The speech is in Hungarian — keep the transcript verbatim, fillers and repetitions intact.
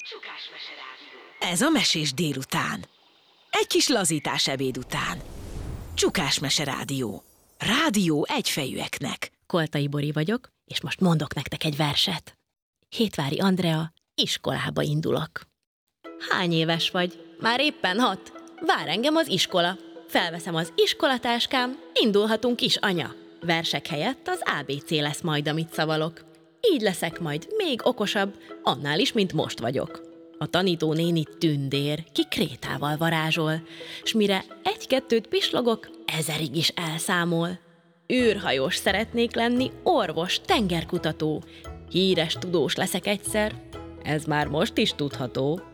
Csukásmese rádió. Ez a mesés délután. Egy kis lazítás ebéd után. Csukásmese rádió. Rádió egyfejűeknek. Koltai Bori vagyok, és most mondok nektek egy verset. Hétvári Andrea, iskolába indulok. Hány éves vagy? Már éppen hat. Vár engem az iskola. Felveszem az iskolatáskám, indulhatunk is, anya. Versek helyett az á bé cé lesz majd, amit szavalok. Így leszek majd még okosabb, annál is, mint most vagyok. A tanító néni tündér, ki krétával varázsol, s mire egy-kettőt pislogok, ezerig is elszámol. Űrhajós szeretnék lenni, orvos, tengerkutató. Híres tudós leszek egyszer, ez már most is tudható.